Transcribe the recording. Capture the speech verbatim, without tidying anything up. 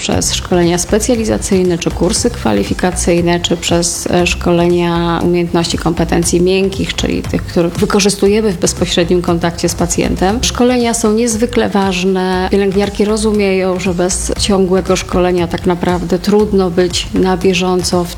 przez szkolenia specjalizacyjne, czy kursy kwalifikacyjne, czy przez szkolenia umiejętności kompetencji miękkich, czyli tych, których wykorzystujemy w bezpośrednim kontakcie z pacjentem. Szkolenia są niezwykle ważne. Pielęgniarki rozumieją, że bez ciągłego szkolenia tak naprawdę trudno być na bieżąco w